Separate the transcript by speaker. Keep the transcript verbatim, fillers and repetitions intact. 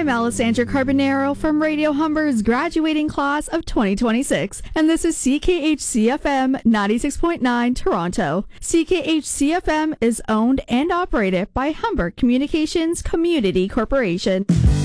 Speaker 1: I'm Alessandra Carbonero from Radio Humber's graduating class of twenty twenty-six, and this is C K H C F M ninety-six point nine Toronto. C K H C F M is owned and operated by Humber Communications Community Corporation.